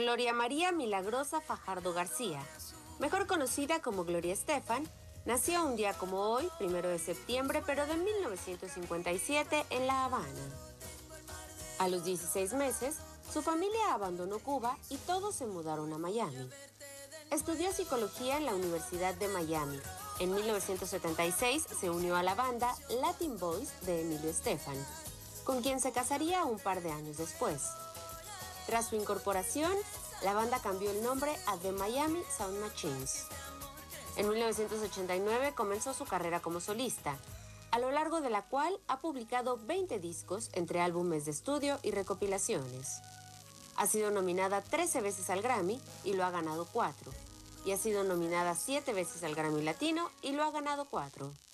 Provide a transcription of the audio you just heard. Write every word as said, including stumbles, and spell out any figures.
Gloria María Milagrosa Fajardo García, mejor conocida como Gloria Estefan, nació un día como hoy, primero de septiembre, pero de mil novecientos cincuenta y siete, en La Habana. A los dieciséis meses, su familia abandonó Cuba y todos se mudaron a Miami. Estudió psicología en la Universidad de Miami. En mil novecientos setenta y seis se unió a la banda Latin Boys de Emilio Estefan, con quien se casaría un par de años después. Tras su incorporación, la banda cambió el nombre a The Miami Sound Machines. En mil novecientos ochenta y nueve comenzó su carrera como solista, a lo largo de la cual ha publicado veinte discos entre álbumes de estudio y recopilaciones. Ha sido nominada trece veces al Grammy y lo ha ganado cuatro. Y ha sido nominada siete veces al Grammy Latino y lo ha ganado cuatro.